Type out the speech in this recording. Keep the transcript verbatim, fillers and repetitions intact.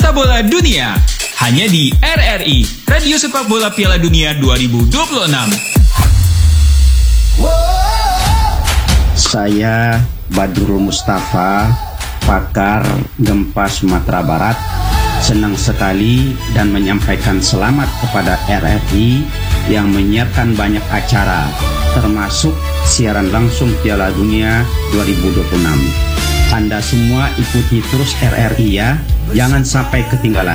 Pesta Bola Dunia. Hanya di R R I, Radio Sepak Bola Piala Dunia dua ribu dua puluh enam. Saya Badrul Mustafa, pakar gempa Sumatera Barat, senang sekali dan menyampaikan selamat kepada R R I yang menyiarkan banyak acara, termasuk siaran langsung Piala Dunia dua ribu dua puluh enam. Anda semua ikuti terus R R I ya, jangan sampai ketinggalan.